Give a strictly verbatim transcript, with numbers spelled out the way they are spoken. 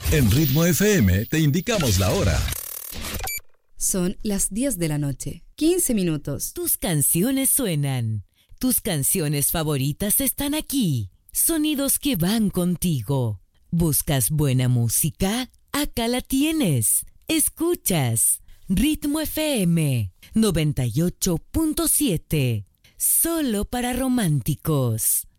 En Ritmo F M te indicamos la hora. Son las diez de la noche, quince minutos. Tus canciones suenan. Tus canciones favoritas están aquí. Sonidos que van contigo. ¿Buscas buena música? Acá la tienes. Escuchas Ritmo F M noventa y ocho punto siete. Solo para románticos.